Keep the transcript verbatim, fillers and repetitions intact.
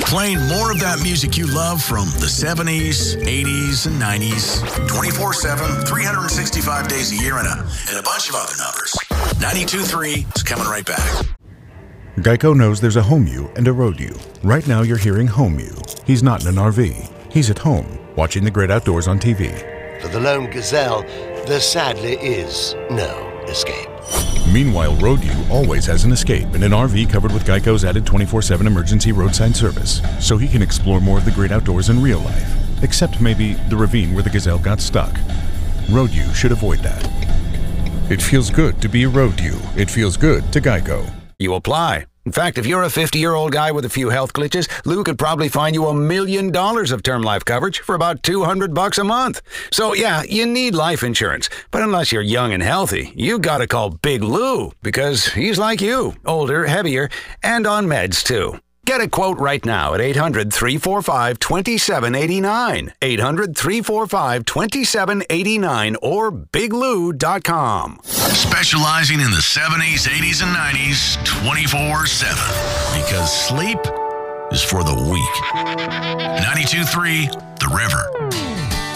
Playing more of that music you love from the seventies, eighties, and nineties. twenty-four seven, three hundred sixty-five days a year, and a, and a bunch of other numbers. ninety-two point three is coming right back. Geico knows there's a home you and a road you. Right now you're hearing home you. He's not in an R V. He's at home, watching the great outdoors on T V. For the lone gazelle, there sadly is no escape. Meanwhile, road you always has an escape in an R V covered with Geico's added twenty-four seven emergency roadside service, so he can explore more of the great outdoors in real life, except maybe the ravine where the gazelle got stuck. Road you should avoid that. It feels good to be a road you. It feels good to Geico. You apply. In fact, if you're a fifty-year-old guy with a few health glitches, Lou could probably find you a million dollars of term life coverage for about two hundred bucks a month. So yeah, you need life insurance. But unless you're young and healthy, you gotta call Big Lou, because he's like you, older, heavier, and on meds too. Get a quote right now at eight hundred, three four five, two seven eight nine, eight hundred, three four five, two seven eight nine, or big lou dot com. Specializing in the seventies, eighties, and nineties, twenty-four seven. Because sleep is for the weak. ninety-two point three, The River.